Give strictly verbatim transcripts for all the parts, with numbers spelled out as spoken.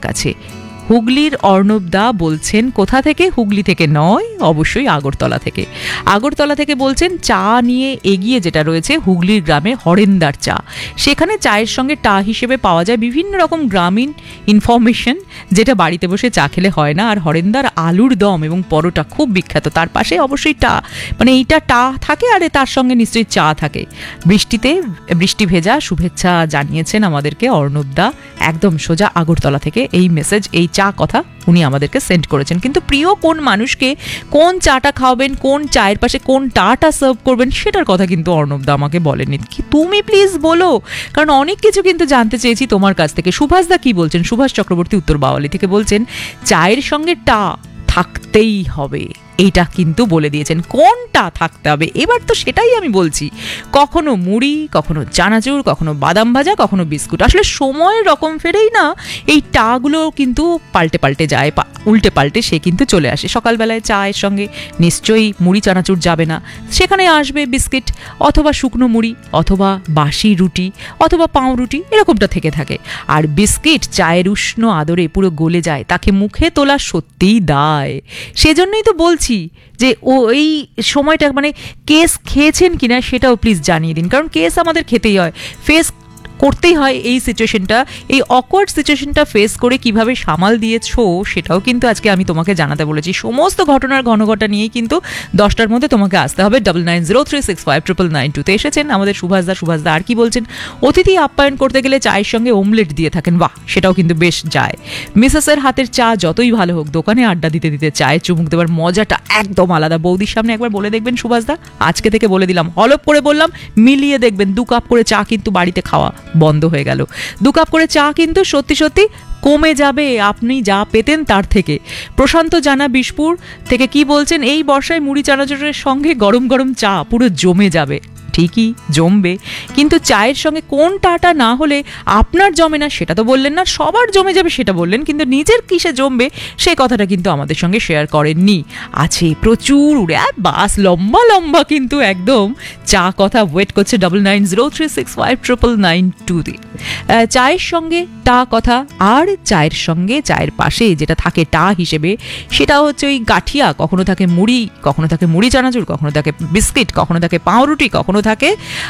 কাছে। হুগলির অর্ণব দা বলছেন কোথা থেকে? হুগলি থেকে নয়, অবশ্যই আগরতলা থেকে। আগরতলা থেকে বলছেন চা নিয়ে এগিয়ে যেটা রয়েছে হুগলির গ্রামে হরেন্দার চা, সেখানে চায়ের সঙ্গে টা হিসেবে পাওয়া যায় বিভিন্ন রকম গ্রামীণ ইনফরমেশন, যেটা বাড়িতে বসে চা খেলে হয় না। আর হরেন্দার আলুর দম এবং পরোটা খুব বিখ্যাত, তার পাশে অবশ্যই টা, মানে এইটা টা থাকে আর তার সঙ্গে নিশ্চয়ই চা থাকে। বৃষ্টিতে বৃষ্টি ভেজা শুভেচ্ছা জানিয়েছেন আমাদেরকে অর্ণব দা, একদম সোজা আগরতলা থেকে এই মেসেজ, এই চা কথা উনি আমাদেরকে সেন্ড করেছেন। কিন্তু প্রিয় কোন মানুষকে কোন চাটা খাওয়াবেন, কোন চায়ের পাশে কোন টাটা সার্ভ করবেন, সেটার কথা কিন্তু অর্ণব দা আমাকে বলেনি। কি তুমি প্লিজ বলো, কারণ অনেক কিছু কিন্তু জানতে চেয়েছি তোমার কাছ থেকে। সুভাষ দা কি বলছেন? সুভাষ চক্রবর্তী উত্তর বাওয়ালি থেকে বলছেন চায়ের সঙ্গে টা থাকতেই হবে, এইটা কিন্তু বলে দিয়েছেন কোনটা থাকতে হবে। এবার তো সেটাই আমি বলছি, কখনো মুড়ি, কখনো চানাচুর, কখনো বাদাম ভাজা, কখনো বিস্কুট। আসলে সময়ের রকম ফেরেই না এই টাগুলো কিন্তু পাল্টে পাল্টে যায়, উল্টে পাল্টে সে কিন্তু চলে আসে। সকালবেলায় চায়ের সঙ্গে নিশ্চয়ই মুড়ি চানাচুর যাবে না, সেখানে আসবে বিস্কিট অথবা শুকনো মুড়ি অথবা বাসি রুটি অথবা পাউরুটি, এরকমটা থেকে থাকে। আর বিস্কিট চায়ের উষ্ণ আদরে পুরো গলে যায়, তাকে মুখে তোলা সত্যিই দায়। সেজন্যই তো বলছি যে ও এই সময়টা মানে কেস খেয়েছেন কিনা সেটাও প্লিজ জানিয়ে দিন, কারণ কেস আমাদের খেতেই হয়, ফেস করতেই হয় এই সিচুয়েশনটা। এই অকওয়ার্ড সিচুয়েশনটা ফেস করে কিভাবে সামাল দিয়েছো সেটাও কিন্তু আজকে আমি তোমাকে জানাতে বলেছি। সমস্ত ঘটনার ঘনঘটা নিয়েই কিন্তু দশটার মধ্যে তোমাকে আসতে হবে। Double nine zero three six five triple nine টুতে এসেছেন আমাদের সুভাষদা। সুভাষদা আর কি বলছেন? অতিথি আপ্যায়ন করতে গেলে চায়ের সঙ্গে ওমলেট দিয়ে থাকেন, বাহ, সেটাও কিন্তু বেশ যায়। মিসেসের হাতের চা যতই ভালো হোক, দোকানে আড্ডা দিতে দিতে চায়ে চুমুক দেওয়ার মজাটা একদম আলাদা। বৌদির সামনে একবার বলে দেখবেন সুভাষদা, আজকে থেকে বলে দিলাম, হলপ করে বললাম, মিলিয়ে দেখবেন দু কাপ করে চা কিন্তু বাড়িতে খাওয়া বন্ধ হয়ে গেল। দু কাপ করে চা কিন্তু সত্যি সত্যি কমে যাবে আপনি যা পেতেন তার থেকে। প্রশান্ত জানা বিশপুর থেকে কি বলছেন? এই বর্ষায় মুড়ি চানাচুরের সঙ্গে গরম গরম চা পুরো জমে যাবে। ঠিকই জমবে, কিন্তু চায়ের সঙ্গে কোন টাটা না হলে আপনার জমে না সেটা তো বললেন না, সবার জমে যাবে সেটা বললেন, কিন্তু নিজের কিসে জমবে সে কথাটা কিন্তু আমাদের সঙ্গে শেয়ার করেননি। আছে প্রচুর উড়ে বাস, লম্বা লম্বা কিন্তু একদম চা কথা ওয়েট করছে double nine zero three six five triple nine two দিয়ে। চায়ের সঙ্গে টা কথা, আর চায়ের সঙ্গে চায়ের পাশে যেটা থাকে টা হিসেবে সেটা হচ্ছে ওই গাঠিয়া। কখনো থাকে মুড়ি, কখনো থাকে মুড়ি চানাচুর, কখনো থাকে বিস্কিট, কখনো থাকে পাউরুটি, কখনো থাকে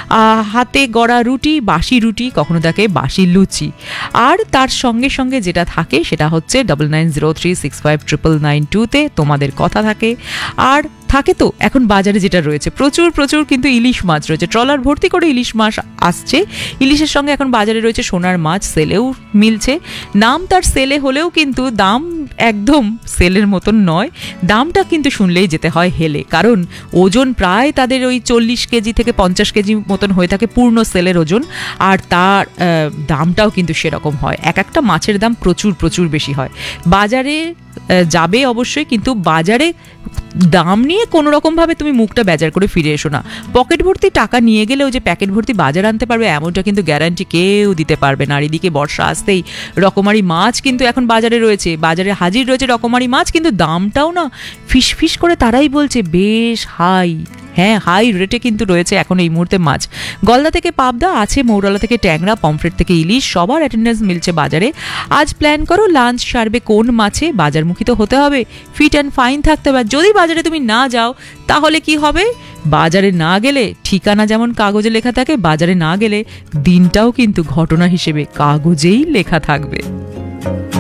হাতে গড়া রুটি, বাসি রুটি, কখনো থাকে বাসি লুচি। আর তার সঙ্গে সঙ্গে যেটা থাকে সেটা হচ্ছে double nine zero three six five triple nine টুতে তোমাদের কথা থাকে। আর থাকে তো এখন বাজারে যেটা রয়েছে প্রচুর প্রচুর কিন্তু ইলিশ মাছ রয়েছে, ট্রলার ভর্তি করে ইলিশ মাছ আসছে। ইলিশের সঙ্গে এখন বাজারে রয়েছে সোনার মাছ, সেলেও মিলছে। নাম তার সেলে হলেও কিন্তু দাম একদম সেলের মতন নয়, দামটা কিন্তু শুনলেই যেতে হয় হেলে, কারণ ওজন প্রায় তাদের ওই চল্লিশ কেজি থেকে পঞ্চাশ কেজি মতন হয়ে থাকে পূর্ণ সেলের ওজন। আর তার দামটাও কিন্তু সেরকম হয়, এক একটা মাছের দাম প্রচুর প্রচুর বেশি হয়। বাজারে যাবে অবশ্যই, কিন্তু বাজারে দাম নিয়ে কোনো রকমভাবে তুমি মুখটা বেজার করে ফিরে এসো না। পকেট ভর্তি টাকা নিয়ে গেলেও যে প্যাকেট ভর্তি বাজার আনতে পারবে এমনটা কিন্তু গ্যারান্টি কেউ দিতে পারবে না। আর এদিকে বর্ষা আসতেই রকমারি মাছ কিন্তু এখন বাজারে রয়েছে, বাজারে হাজির রয়েছে রকমারি মাছ, কিন্তু দামটাও না ফিস ফিস করে তারাই বলছে বেশ হাই। হ্যাঁ, হাই রেটে কিন্তু রয়েছে এখন এই মুহূর্তে মাছ। গলদা থেকে পাবদা আছে, মৌরালা থেকে ট্যাংরা, পমফ্রেট থেকে ইলিশ, সবার অ্যাটেন্ডেন্স মিলছে বাজারে। আজ প্ল্যান করো লাঞ্চ সারবে কোন মাছে, বাজারমুখী তো হতে হবে, ফিট অ্যান্ড ফাইন থাকতে হবে। যদি বাজারে তুমি না যাও তাহলে কি হবে? বাজারে না গেলে ঠিকানা যেমন কাগজে লেখা থাকে, বাজারে না গেলে দিনটাও কিন্তু ঘটনা হিসেবে কাগজেই লেখা থাকবে।